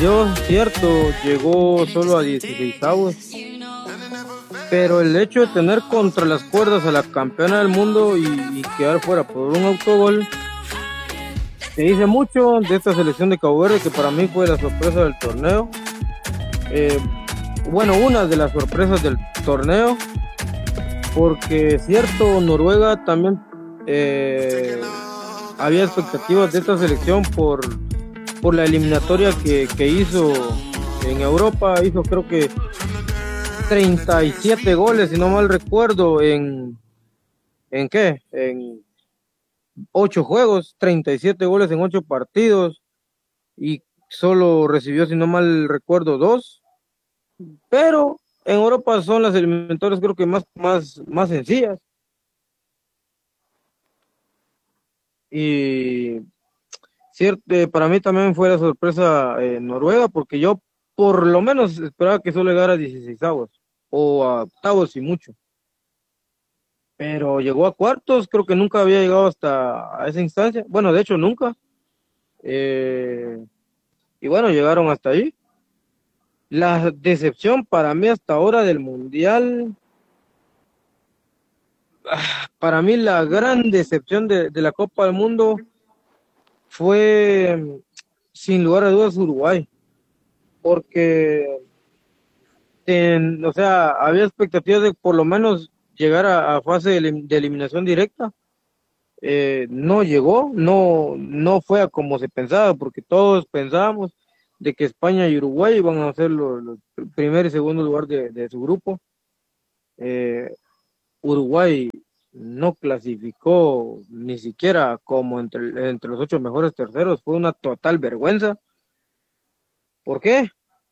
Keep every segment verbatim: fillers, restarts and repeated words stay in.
sorprendió, cierto, llegó solo a dieciséis, pero el hecho de tener contra las cuerdas a la campeona del mundo y, y quedar fuera por un autogol, se dice mucho de esta selección de Cabo Verde, que para mí fue la sorpresa del torneo. Eh, bueno, una de las sorpresas del torneo, porque cierto, Noruega también eh, había expectativas de esta selección por, por la eliminatoria que, que hizo en Europa. Hizo creo que treinta y siete goles, si no mal recuerdo, en ¿en qué? En ocho juegos, treinta y siete goles en ocho partidos, y solo recibió, si no mal recuerdo, dos. Pero en Europa son las eliminatorias creo que más, más, más sencillas. Y cierto, eh, para mí también fue la sorpresa eh, Noruega, porque yo por lo menos esperaba que solo llegara a dieciséis o a octavos y mucho. Pero llegó a cuartos, creo que nunca había llegado hasta a esa instancia. Bueno, de hecho nunca. Eh, y bueno, llegaron hasta ahí. La decepción para mí hasta ahora del Mundial, para mí la gran decepción de, de la Copa del Mundo fue, sin lugar a dudas, Uruguay, porque, en, o sea, había expectativas de por lo menos llegar a, a fase de, elim- de eliminación directa. Eh, no llegó, no, no fue a como se pensaba, porque todos pensábamos de que España y Uruguay iban a ser los, los primer y segundo lugar de, de su grupo. Eh, Uruguay no clasificó ni siquiera como entre, entre los ocho mejores terceros, fue una total vergüenza. ¿Por qué?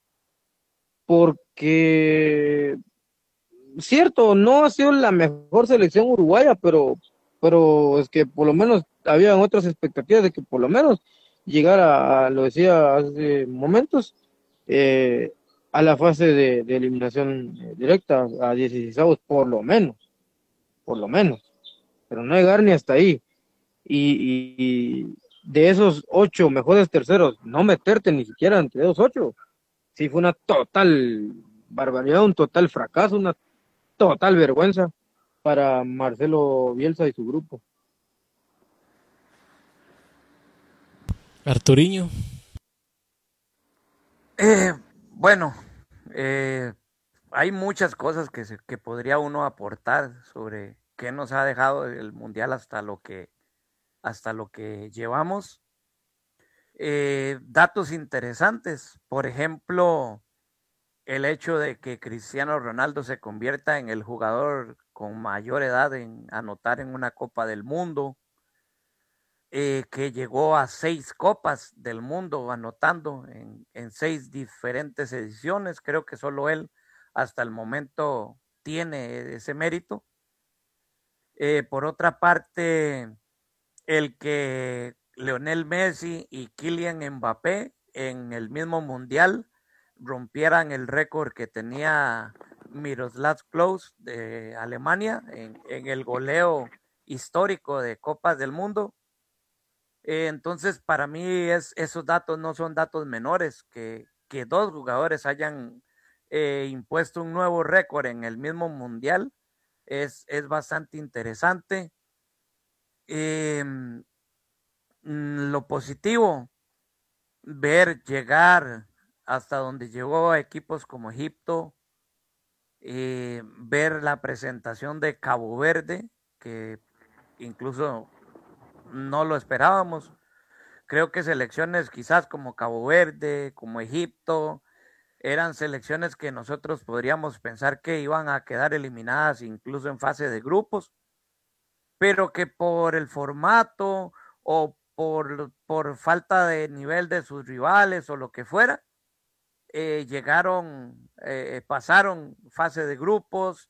Porque, cierto, no ha sido la mejor selección uruguaya, pero, pero es que por lo menos había otras expectativas de que por lo menos llegara, a, lo decía hace momentos, eh, a la fase de, de eliminación eh, directa, a dieciséis, por lo menos, por lo menos, pero no llegar ni hasta ahí. Y, y, y de esos ocho mejores terceros, no meterte ni siquiera entre esos ocho, sí fue una total barbaridad, un total fracaso, una total vergüenza para Marcelo Bielsa y su grupo. Arturiño. Eh, bueno, eh, hay muchas cosas que, se, que podría uno aportar sobre qué nos ha dejado el mundial hasta lo que, hasta lo que llevamos. Eh, datos interesantes, por ejemplo, el hecho de que Cristiano Ronaldo se convierta en el jugador con mayor edad en anotar en una Copa del Mundo, eh, que llegó a seis Copas del Mundo anotando en, en seis diferentes ediciones. Creo que solo él hasta el momento tiene ese mérito. Eh, por otra parte, el que Lionel Messi y Kylian Mbappé en el mismo mundial rompieran el récord que tenía Miroslav Klose de Alemania en, en el goleo histórico de Copas del Mundo. Eh, entonces, para mí es, esos datos no son datos menores, que, que dos jugadores hayan eh, impuesto un nuevo récord en el mismo mundial es, es bastante interesante. Eh, lo positivo, ver llegar hasta donde llegó a equipos como Egipto, eh, ver la presentación de Cabo Verde, que incluso no lo esperábamos. Creo que selecciones quizás como Cabo Verde, como Egipto, eran selecciones que nosotros podríamos pensar que iban a quedar eliminadas incluso en fase de grupos, pero que por el formato o por, por falta de nivel de sus rivales o lo que fuera, eh, llegaron, eh, pasaron fase de grupos.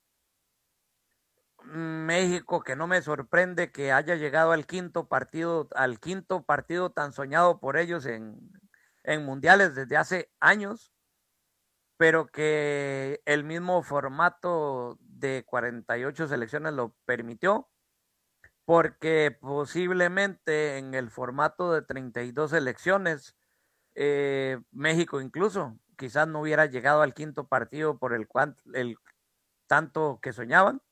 México, que no me sorprende que haya llegado al quinto partido, al quinto partido tan soñado por ellos en, en mundiales desde hace años, pero que el mismo formato de cuarenta y ocho selecciones lo permitió, porque posiblemente en el formato de treinta y dos selecciones Eh, México incluso, quizás no hubiera llegado al quinto partido por el, cuant, el tanto que soñaban.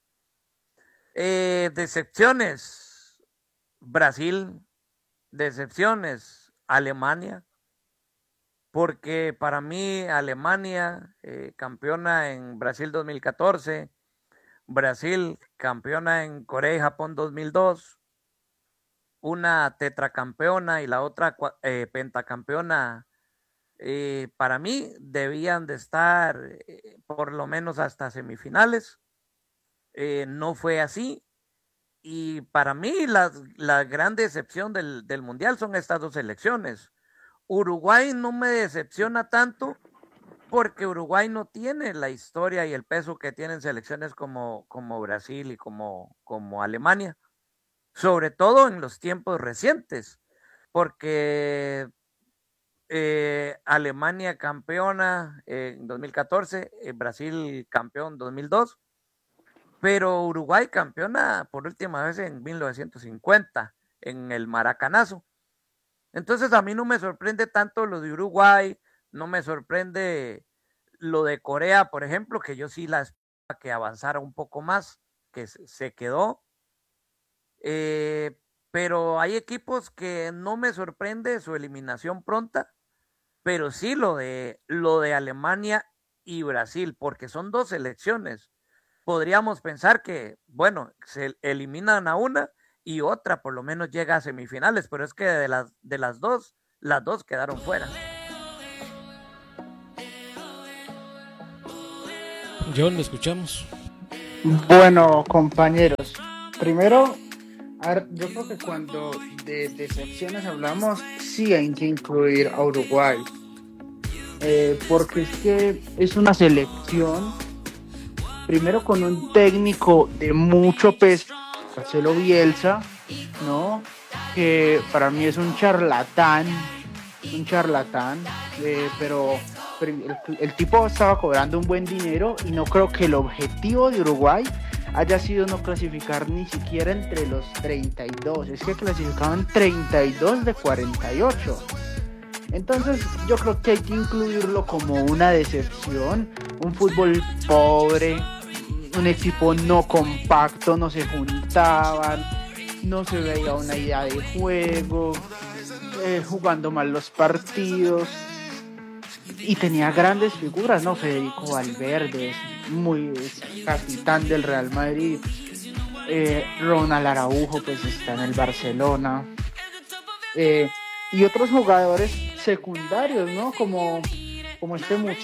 Eh, decepciones, Brasil, decepciones, Alemania, porque para mí Alemania, eh, campeona en Brasil dos mil catorce, Brasil campeona en Corea y Japón dos mil dos, una tetracampeona y la otra eh, pentacampeona, eh, para mí debían de estar eh, por lo menos hasta semifinales. Eh, no fue así. Y para mí la, la gran decepción del, del Mundial son estas dos selecciones. Uruguay no me decepciona tanto porque Uruguay no tiene la historia y el peso que tienen selecciones como, como Brasil y como, como Alemania, sobre todo en los tiempos recientes, porque eh, Alemania campeona en dos mil catorce, eh, Brasil campeón en dos mil dos, pero Uruguay campeona por última vez en mil novecientos cincuenta en el Maracanazo. Entonces a mí no me sorprende tanto lo de Uruguay, no me sorprende lo de Corea, por ejemplo, que yo sí la esperaba que avanzara un poco más, que se quedó. Eh, pero hay equipos que no me sorprende su eliminación pronta, pero sí lo de, lo de Alemania y Brasil, porque son dos selecciones. Podríamos pensar que, bueno, se eliminan a una y otra por lo menos llega a semifinales, pero es que de las, de las dos, las dos quedaron fuera. John, ¿me escuchamos? Bueno, compañeros, primero, a ver, yo creo que cuando de decepciones hablamos, sí hay que incluir a Uruguay, eh, porque es que es una selección, primero con un técnico de mucho peso, Marcelo Bielsa, ¿no? Que para mí es un charlatán, un charlatán, eh, pero el, el tipo estaba cobrando un buen dinero y no creo que el objetivo de Uruguay haya sido no clasificar ni siquiera entre los treinta y dos, es que clasificaban treinta y dos de cuarenta y ocho. Entonces yo creo que hay que incluirlo como una decepción, un fútbol pobre, un equipo no compacto, no se juntaban, no se veía una idea de juego, eh, jugando mal los partidos, y tenía grandes figuras, ¿no? Federico Valverde, muy capitán del Real Madrid, eh, Ronald Araujo, pues está en el Barcelona, eh, y otros jugadores secundarios, ¿no? Como, como este muchacho